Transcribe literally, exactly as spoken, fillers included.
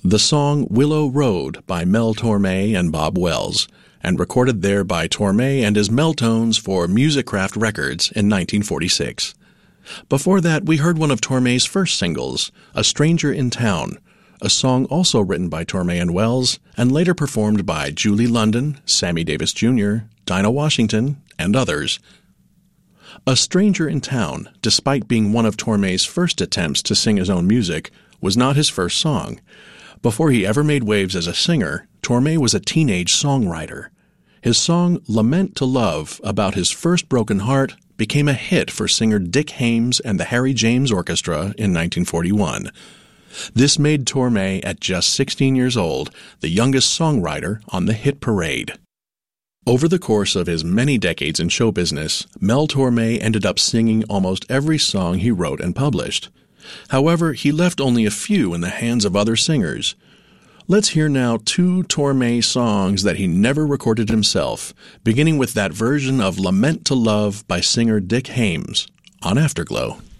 The song Willow Road by Mel Torme and Bob Wells, and recorded there by Torme and his Meltones for Musicraft Records in nineteen forty-six. Before that, we heard one of Torme's first singles, A Stranger in Town, a song also written by Torme and Wells, and later performed by Julie London, Sammy Davis Junior, Dinah Washington, and others. A Stranger in Town, despite being one of Torme's first attempts to sing his own music, was not his first song. Before he ever made waves as a singer, Torme was a teenage songwriter. His song Lament to Love, about his first broken heart, became a hit for singer Dick Haymes and the Harry James Orchestra in nineteen forty-one. This made Torme, at just sixteen years old, the youngest songwriter on the hit parade. Over the course of his many decades in show business, Mel Torme ended up singing almost every song he wrote and published. However, he left only a few in the hands of other singers. Let's hear now two Torme songs that he never recorded himself, beginning with that version of Lament to Love by singer Dick Haymes on Afterglow.